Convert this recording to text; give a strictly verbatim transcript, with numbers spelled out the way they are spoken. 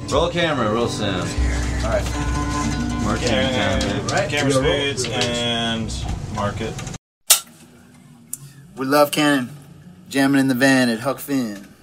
Roll camera, roll sound. All right. Mark it in town, baby. Right. Camera speeds and market. We love Cannon. Jamming in the van at Huck Finn.